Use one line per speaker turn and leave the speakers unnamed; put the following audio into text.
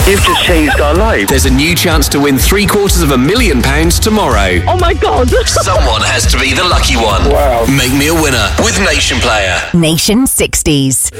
You've just changed our life.
There's a new chance to win £750,000 tomorrow.
Oh my God.
Someone has to be the lucky one.
Wow.
Make me a winner with Nation Player.
Nation 60s.